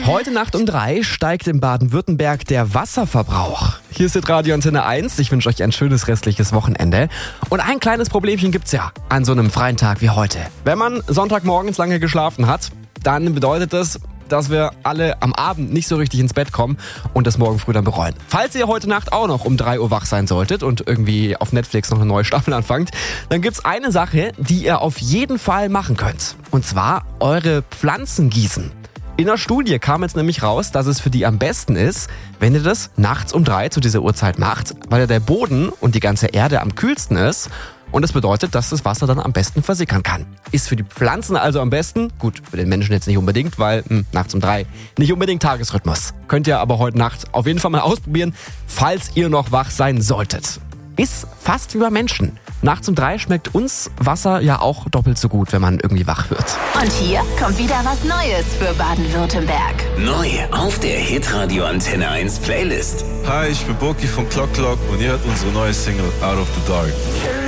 Heute Nacht um 3 steigt in Baden-Württemberg der Wasserverbrauch. Hier ist Radio Antenne 1. Ich wünsche euch ein schönes restliches Wochenende. Und ein kleines Problemchen gibt's ja an so einem freien Tag wie heute. Wenn man Sonntagmorgens lange geschlafen hat, dann bedeutet das, dass wir alle am Abend nicht so richtig ins Bett kommen und das morgen früh dann bereuen. Falls ihr heute Nacht auch noch um 3 Uhr wach sein solltet und irgendwie auf Netflix noch eine neue Staffel anfangt, dann gibt's eine Sache, die ihr auf jeden Fall machen könnt. Und zwar eure Pflanzen gießen. In einer Studie kam jetzt nämlich raus, dass es für die am besten ist, wenn ihr das nachts um 3 zu dieser Uhrzeit macht, weil ja der Boden und die ganze Erde am kühlsten ist. Und das bedeutet, dass das Wasser dann am besten versickern kann. Ist für die Pflanzen also am besten. Gut, für den Menschen jetzt nicht unbedingt, weil nachts um 3 nicht unbedingt Tagesrhythmus. Könnt ihr aber heute Nacht auf jeden Fall mal ausprobieren, falls ihr noch wach sein solltet. Ist fast wie bei Menschen. Nachts um 3 schmeckt uns Wasser ja auch doppelt so gut, wenn man irgendwie wach wird. Und hier kommt wieder was Neues für Baden-Württemberg. Neu auf der Hitradio Antenne 1 Playlist. Hi, ich bin Boki von Clock Clock und ihr hört unsere neue Single Out of the Dark.